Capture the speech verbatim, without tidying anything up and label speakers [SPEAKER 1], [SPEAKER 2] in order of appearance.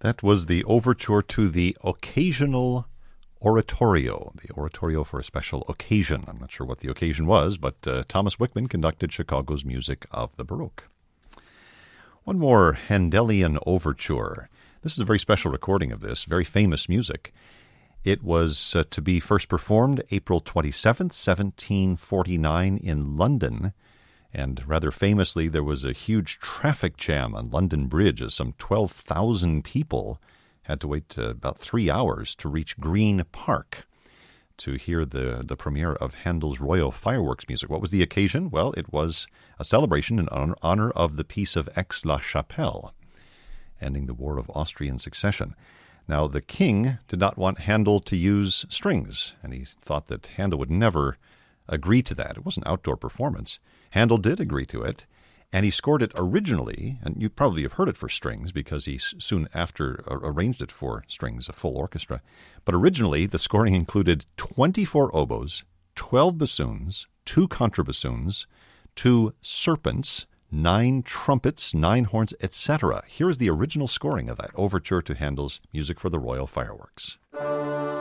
[SPEAKER 1] That was the overture to the Occasional Oratorio, the oratorio for a special occasion. I'm not sure what the occasion was, but uh, Thomas Wickman conducted Chicago's music of the Baroque. One more Handelian overture. This is a very special recording of this, very famous music. It was uh, to be first performed April twenty-seventh, seventeen forty-nine in London. And rather famously, there was a huge traffic jam on London Bridge as some twelve thousand people had to wait uh, about three hours to reach Green Park to hear the, the premiere of Handel's Royal Fireworks music. What was the occasion? Well, it was a celebration in honor, honor of the Peace of Aix-la-Chapelle, ending the War of Austrian Succession. Now, the king did not want Handel to use strings, and he thought that Handel would never agree to that. It was an outdoor performance. Handel did agree to it, and he scored it originally, and you probably have heard it for strings because he soon after arranged it for strings, a full orchestra. But originally, the scoring included twenty-four oboes, twelve bassoons, two contrabassoons, two serpents, nine trumpets, nine horns, et cetera. Here is the original scoring of that overture to Handel's Music for the Royal Fireworks.